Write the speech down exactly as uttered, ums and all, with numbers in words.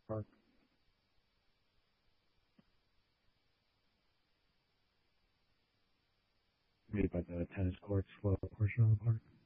park. Maybe by the tennis courts, lower portion of the park.